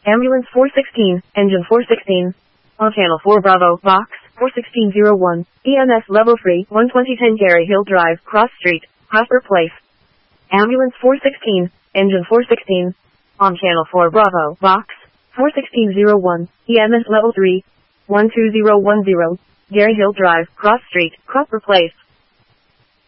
Ambulance 416, engine 416. On channel 4 Bravo, box 41601, EMS level 3, 12010 Gary Hill Drive, Cross Street, Prosper Place. Ambulance 416, engine 416. On channel 4 Bravo, box 41601, EMS level 3, 12010, Gary Hill Drive, Cross Street, Prosper Place.